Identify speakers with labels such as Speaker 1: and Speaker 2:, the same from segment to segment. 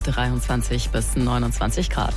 Speaker 1: 23 bis 29 Grad.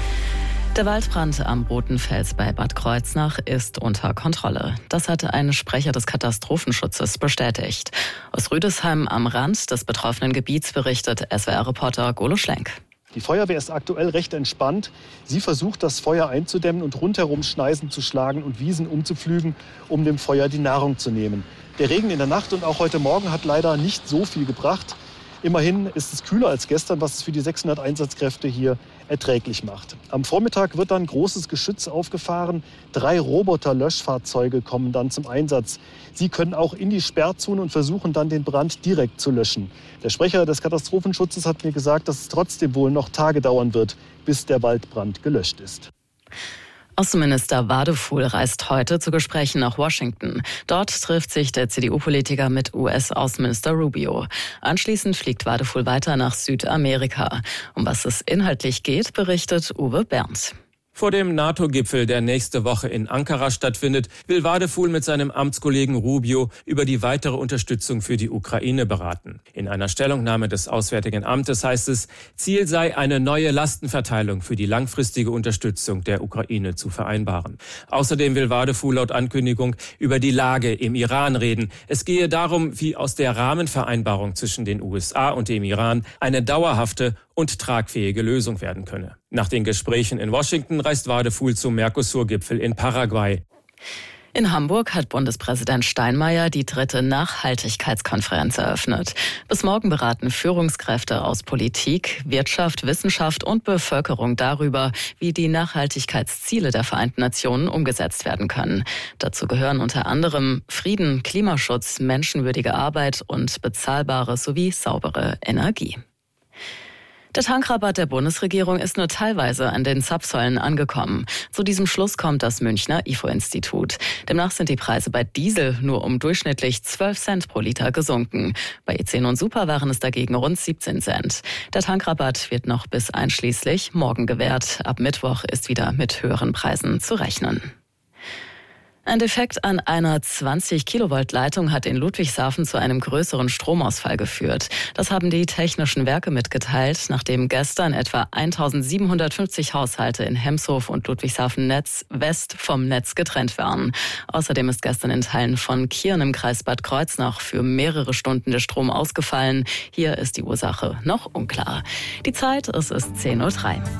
Speaker 1: Der Waldbrand am Roten Fels bei Bad Kreuznach ist unter Kontrolle. Das hatte ein Sprecher des Katastrophenschutzes bestätigt. Aus Rüdesheim am Rand des betroffenen Gebiets berichtet SWR-Reporter Golo Schlenk.
Speaker 2: Die Feuerwehr ist aktuell recht entspannt. Sie versucht, das Feuer einzudämmen und rundherum Schneisen zu schlagen und Wiesen umzupflügen, um dem Feuer die Nahrung zu nehmen. Der Regen in der Nacht und auch heute Morgen hat leider nicht so viel gebracht. Immerhin ist es kühler als gestern, was es für die 600 Einsatzkräfte hier erträglich macht. Am Vormittag wird dann großes Geschütz aufgefahren. 3 Roboter-Löschfahrzeuge kommen dann zum Einsatz. Sie können auch in die Sperrzone und versuchen dann den Brand direkt zu löschen. Der Sprecher des Katastrophenschutzes hat mir gesagt, dass es trotzdem wohl noch Tage dauern wird, bis der Waldbrand gelöscht ist.
Speaker 1: Außenminister Wadefuhl reist heute zu Gesprächen nach Washington. Dort trifft sich der CDU-Politiker mit US-Außenminister Rubio. Anschließend fliegt Wadefuhl weiter nach Südamerika. Um was es inhaltlich geht, berichtet Uwe Berndt.
Speaker 3: Vor dem NATO-Gipfel, der nächste Woche in Ankara stattfindet, will Wadefuhl mit seinem Amtskollegen Rubio über die weitere Unterstützung für die Ukraine beraten. In einer Stellungnahme des Auswärtigen Amtes heißt es, Ziel sei, eine neue Lastenverteilung für die langfristige Unterstützung der Ukraine zu vereinbaren. Außerdem will Wadefuhl laut Ankündigung über die Lage im Iran reden. Es gehe darum, wie aus der Rahmenvereinbarung zwischen den USA und dem Iran eine dauerhafte und tragfähige Lösung werden könne. Nach den Gesprächen in Washington reist Wadefuhl zum Mercosur-Gipfel in Paraguay.
Speaker 1: In Hamburg hat Bundespräsident Steinmeier die 3. Nachhaltigkeitskonferenz eröffnet. Bis morgen beraten Führungskräfte aus Politik, Wirtschaft, Wissenschaft und Bevölkerung darüber, wie die Nachhaltigkeitsziele der Vereinten Nationen umgesetzt werden können. Dazu gehören unter anderem Frieden, Klimaschutz, menschenwürdige Arbeit und bezahlbare sowie saubere Energie. Der Tankrabatt der Bundesregierung ist nur teilweise an den Zapfsäulen angekommen. Zu diesem Schluss kommt das Münchner IFO-Institut. Demnach sind die Preise bei Diesel nur um durchschnittlich 12 Cent pro Liter gesunken. Bei E10 und Super waren es dagegen rund 17 Cent. Der Tankrabatt wird noch bis einschließlich morgen gewährt. Ab Mittwoch ist wieder mit höheren Preisen zu rechnen. Ein Defekt an einer 20-Kilovolt-Leitung hat in Ludwigshafen zu einem größeren Stromausfall geführt. Das haben die Technischen Werke mitgeteilt, nachdem gestern etwa 1750 Haushalte in Hemshof und Ludwigshafen-Netz West vom Netz getrennt waren. Außerdem ist gestern in Teilen von Kirn im Kreis Bad Kreuznach für mehrere Stunden der Strom ausgefallen. Hier ist die Ursache noch unklar. Die Zeit, es ist 10:03 Uhr.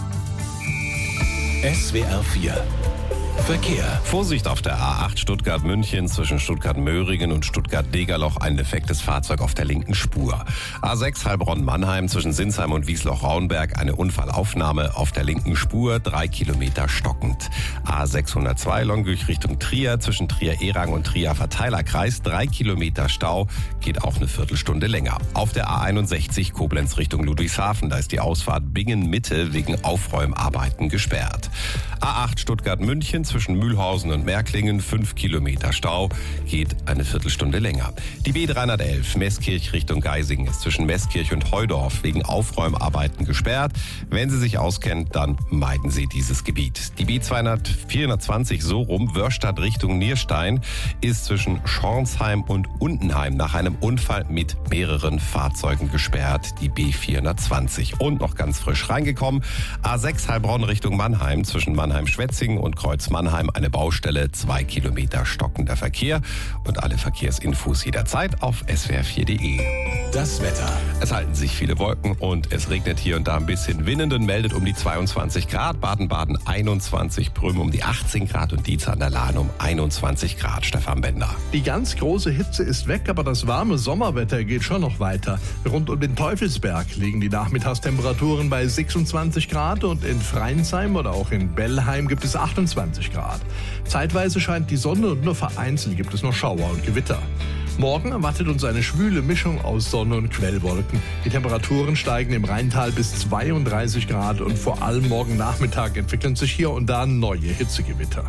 Speaker 4: SWR 4 Verkehr. Vorsicht auf der A8 Stuttgart-München zwischen Stuttgart-Möhringen und Stuttgart-Degerloch, ein defektes Fahrzeug auf der linken Spur. A6 Heilbronn-Mannheim zwischen Sinsheim und Wiesloch-Raunberg, eine Unfallaufnahme auf der linken Spur, 3 Kilometer stockend. A602 Longueuil Richtung Trier zwischen Trier-Erang und Trier-Verteilerkreis, 3 Kilometer Stau, geht auch eine Viertelstunde länger. Auf der A61 Koblenz Richtung Ludwigshafen, da ist die Ausfahrt Bingen-Mitte wegen Aufräumarbeiten gesperrt. A8 Stuttgart-München zwischen Mühlhausen und Märklingen, 5 Kilometer Stau, geht eine Viertelstunde länger. Die B311 Meßkirch Richtung Geisingen ist zwischen Meßkirch und Heudorf wegen Aufräumarbeiten gesperrt. Wenn Sie sich auskennen, dann meiden Sie dieses Gebiet. Die B420 so rum, Wörstadt Richtung Nierstein, ist zwischen Schornsheim und Untenheim nach einem Unfall mit mehreren Fahrzeugen gesperrt. Die B420. Und noch ganz frisch reingekommen, A6 Heilbronn Richtung Mannheim zwischen Mannheim-Schwetzingen und Kreuz-Mannheim, eine Baustelle, 2 Kilometer stockender Verkehr. Und alle Verkehrsinfos jederzeit auf swr4.de. Das Wetter. Es halten sich viele Wolken und es regnet hier und da ein bisschen. Winnenden meldet um die 22 Grad, Baden-Baden 21, Prüm um die 18 Grad und Dietz an der Lahn um 21 Grad. Stefan Bender.
Speaker 5: Die ganz große Hitze ist weg, aber das warme Sommerwetter geht schon noch weiter. Rund um den Teufelsberg liegen die Nachmittagstemperaturen bei 26 Grad und in Freinsheim oder auch in Bellheim gibt es 28 Grad. Zeitweise scheint die Sonne und nur vereinzelt gibt es noch Schauer und Gewitter. Morgen erwartet uns eine schwüle Mischung aus Sonne und Quellwolken. Die Temperaturen steigen im Rheintal bis 32 Grad und vor allem morgen Nachmittag entwickeln sich hier und da neue Hitzegewitter.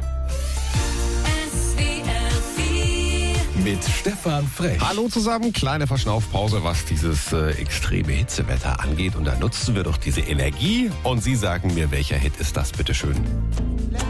Speaker 4: Mit Stefan Frech. Hallo zusammen, kleine Verschnaufpause, was dieses extreme Hitzewetter angeht. Und da nutzen wir doch diese Energie. Und Sie sagen mir, welcher Hit ist das, bitteschön?